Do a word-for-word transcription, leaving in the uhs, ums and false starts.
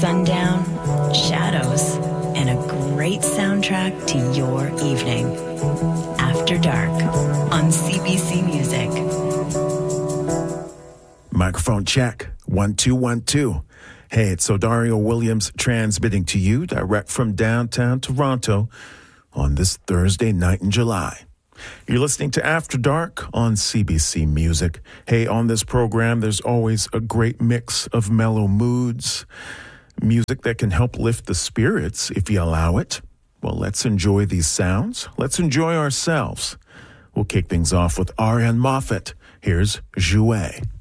sundown, shadows, and a great soundtrack to your evening. After Dark on C B C Music. Microphone check. One, two, one, two. Hey, it's Odario Williams transmitting to you direct from downtown Toronto on this Thursday night in July. You're listening to After Dark on C B C Music. Hey, on this program, there's always a great mix of mellow moods, music that can help lift the spirits if you allow it. Well, let's enjoy these sounds. Let's enjoy ourselves. We'll kick things off with Ariane Moffat. Here's Jouet.